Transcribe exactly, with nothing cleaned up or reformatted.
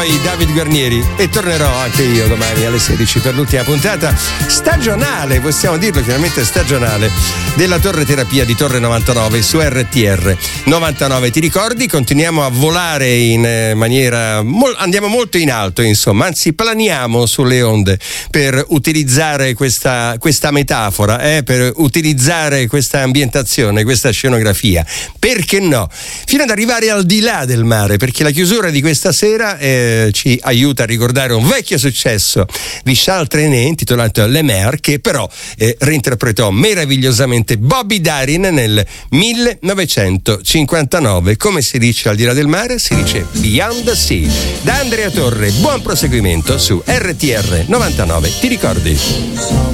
David Guarnieri, e tornerò anche io domani alle sedici per l'ultima puntata stagionale, possiamo dirlo chiaramente stagionale, della Torre Terapia di Torre novantanove su R T R novantanove. Ti ricordi? Continuiamo a volare in maniera mol- andiamo molto in alto, insomma, anzi planiamo sulle onde per utilizzare questa, questa metafora, eh, per utilizzare questa ambientazione, questa scenografia, perché no? Fino ad arrivare al di là del mare, perché la chiusura di questa sera è ci aiuta a ricordare un vecchio successo di Charles Trenet intitolato Le Mer, che però eh, reinterpretò meravigliosamente Bobby Darin nel millenovecentocinquantanove. Come si dice al di là del mare? Si dice Beyond the Sea. Da Andrea Torre, buon proseguimento su R T R novantanove. Ti ricordi?